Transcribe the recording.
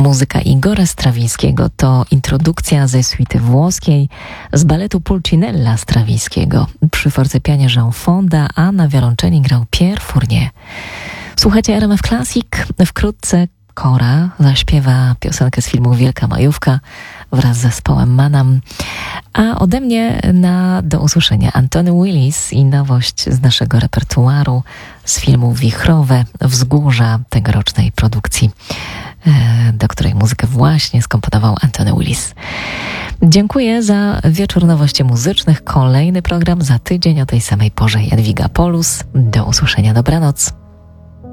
Muzyka Igora Strawińskiego to introdukcja ze suity włoskiej z baletu Pulcinella Strawińskiego. Przy fortepianie Jean Fonda, a na wiolonczeli grał Pierre Fournier. Słuchajcie RMF Classic. Wkrótce Kora zaśpiewa piosenkę z filmu Wielka Majówka wraz z zespołem Manam. A ode mnie do usłyszenia Antony Willis i nowość z naszego repertuaru z filmu Wichrowe Wzgórza tegorocznej produkcji, do której muzykę właśnie skomponował Antony Willis. Dziękuję za wieczór nowości muzycznych. Kolejny program za tydzień o tej samej porze. Jadwiga Polus. Do usłyszenia. Dobranoc.